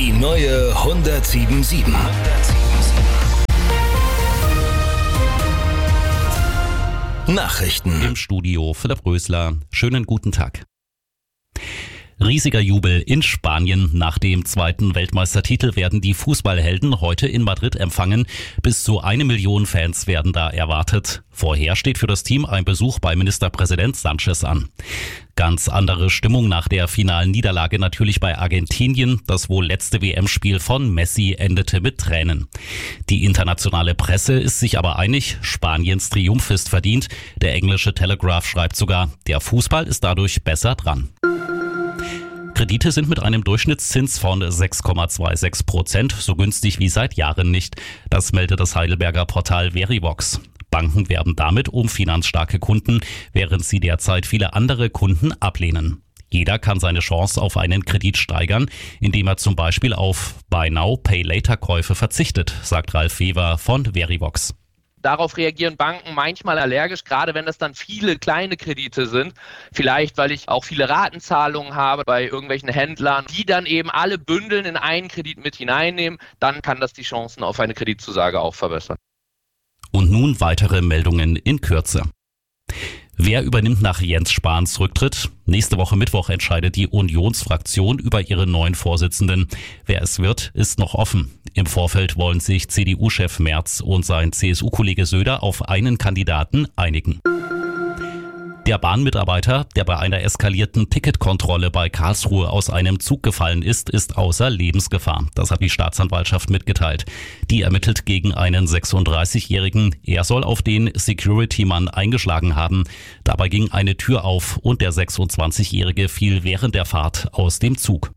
Die neue 107.7. Nachrichten. Im Studio Philipp Rösler. Schönen guten Tag. Riesiger Jubel in Spanien. Nach dem zweiten Weltmeistertitel werden die Fußballhelden heute in Madrid empfangen. Bis zu 1 Million Fans werden da erwartet. Vorher steht für das Team ein Besuch bei Ministerpräsident Sánchez an. Ganz andere Stimmung nach der finalen Niederlage natürlich bei Argentinien. Das wohl letzte WM-Spiel von Messi endete mit Tränen. Die internationale Presse ist sich aber einig, Spaniens Triumph ist verdient. Der englische Telegraph schreibt sogar, der Fußball ist dadurch besser dran. Kredite sind mit einem Durchschnittszins von 6,26%, so günstig wie seit Jahren nicht. Das meldet das Heidelberger Portal Verivox. Banken werben damit um finanzstarke Kunden, während sie derzeit viele andere Kunden ablehnen. Jeder kann seine Chance auf einen Kredit steigern, indem er zum Beispiel auf Buy Now, Pay Later Käufe verzichtet, sagt Ralf Weber von Verivox. Darauf reagieren Banken manchmal allergisch, gerade wenn das dann viele kleine Kredite sind. Vielleicht, weil ich auch viele Ratenzahlungen habe bei irgendwelchen Händlern, die dann eben alle bündeln in einen Kredit mit hineinnehmen. Dann kann das die Chancen auf eine Kreditzusage auch verbessern. Und nun weitere Meldungen in Kürze. Wer übernimmt nach Jens Spahns Rücktritt? Nächste Woche Mittwoch entscheidet die Unionsfraktion über ihren neuen Vorsitzenden. Wer es wird, ist noch offen. Im Vorfeld wollen sich CDU-Chef Merz und sein CSU-Kollege Söder auf einen Kandidaten einigen. Der Bahnmitarbeiter, der bei einer eskalierten Ticketkontrolle bei Karlsruhe aus einem Zug gefallen ist, ist außer Lebensgefahr. Das hat die Staatsanwaltschaft mitgeteilt. Die ermittelt gegen einen 36-Jährigen. Er soll auf den Security-Mann eingeschlagen haben. Dabei ging eine Tür auf und der 26-Jährige fiel während der Fahrt aus dem Zug.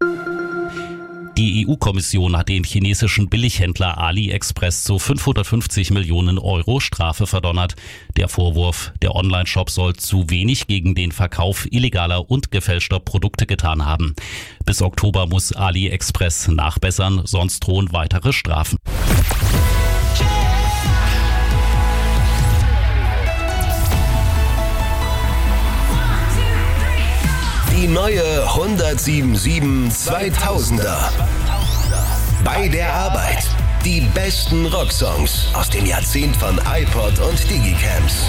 Die EU-Kommission hat den chinesischen Billighändler AliExpress zu 550 Millionen Euro Strafe verdonnert. Der Vorwurf, der Online-Shop soll zu wenig gegen den Verkauf illegaler und gefälschter Produkte getan haben. Bis Oktober muss AliExpress nachbessern, sonst drohen weitere Strafen. Die neue 107.7 2000er. Bei der Arbeit. Die besten Rocksongs aus dem Jahrzehnt von iPod und Digicams.